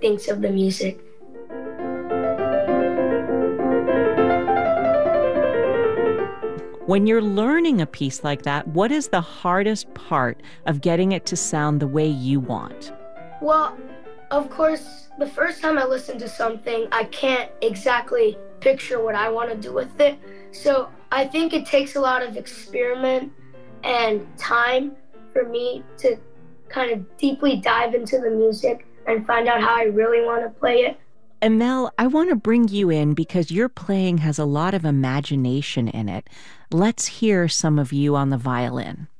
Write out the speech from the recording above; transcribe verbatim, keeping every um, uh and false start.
thinks of the music. When you're learning a piece like that, what is the hardest part of getting it to sound the way you want? Well, of course, the first time I listen to something, I can't exactly picture what I want to do with it. So I think it takes a lot of experiment and time for me to kind of deeply dive into the music and find out how I really want to play it. And Mel, I want to bring you in because your playing has a lot of imagination in it. Let's hear some of you on the violin.